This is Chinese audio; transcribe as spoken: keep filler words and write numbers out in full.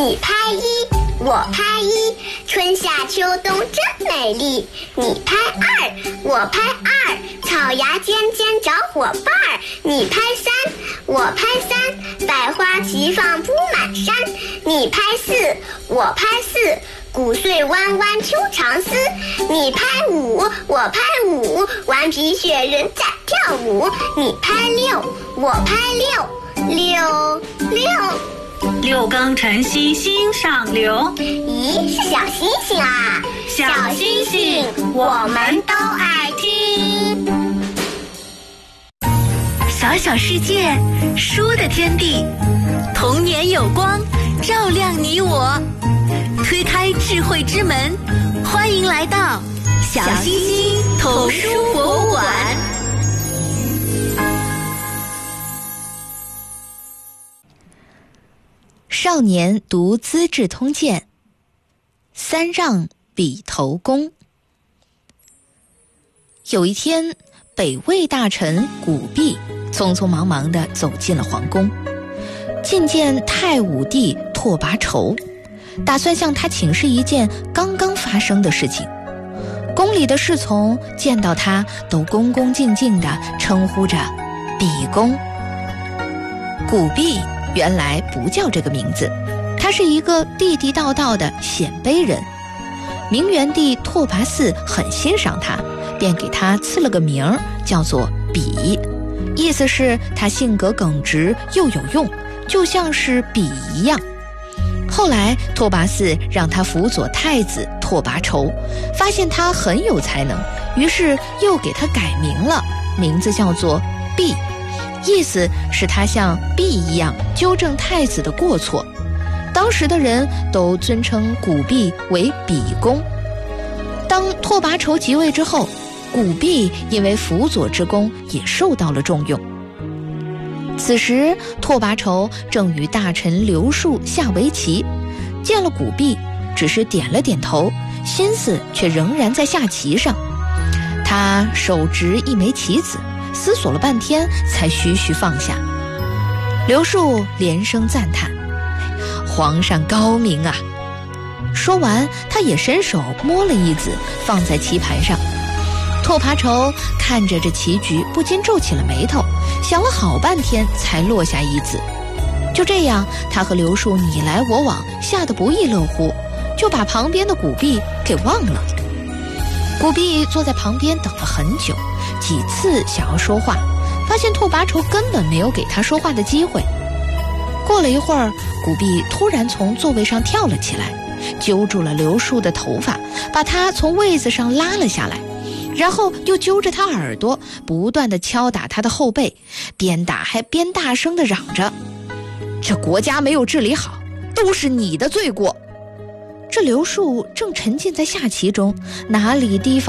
你拍一，我拍一，春夏秋冬真美丽。你拍二，我拍二，草芽尖尖找伙伴儿。你拍三，我拍三，百花齐放铺满山。你拍四，我拍四，谷穗弯弯秋长丝。你拍五，我拍五，顽皮雪人在跳舞。你拍六，我拍六，六六。 六更晨曦心上流。 咦，是小星星啊！ 小星星，我们都爱听。 小小世界，书的天地，童年有光，照亮你我。推开智慧之门，欢迎来到小星星童书博物馆。少年读《资治通鉴》，三让笔头功。有一天，北魏大臣古弼匆匆忙忙地走进了皇宫，觐见太武帝拓跋稠，打算向他请示一件刚刚发生的事情。宫里的侍从见到他，都恭恭敬敬地称呼着笔公。古弼原来不叫这个名字，他是一个地地道道的鲜卑人。明元帝拓跋嗣很欣赏他，便给他赐了个名儿，叫做笔，意思是他性格耿直又有用，就像是笔一样。后来拓跋嗣让他辅佐太子拓跋稠，发现他很有才能，于是又给他改名了，名字叫做弼，意思是他像弼一样纠正太子的过错。当时的人都尊称古弼为笔公。当拓跋稠即位之后，古弼因为辅佐之功也受到了重用。此时拓跋稠正与大臣刘树下围棋，见了古弼，只是点了点头，心思却仍然在下棋上。他手执一枚棋子，思索了半天才徐徐放下。刘树连声赞叹：皇上高明啊！说完，他也伸手摸了一子，放在棋盘上。拓跋稠看着这棋局，不禁皱起了眉头，想了好半天才落下一子。就这样，他和刘树你来我往，下得不亦乐乎，就把旁边的古弼给忘了。古弼坐在旁边等了很久，几次想要说话，发现拓跋稠根本没有给他说话的机会。过了一会儿，古弼突然从座位上跳了起来，揪住了刘树的头发，把他从位子上拉了下来，然后又揪着他耳朵，不断地敲打他的后背，边打还边大声地嚷着：这国家没有治理好，都是你的罪过。这刘树正沉浸在下棋中，哪里提防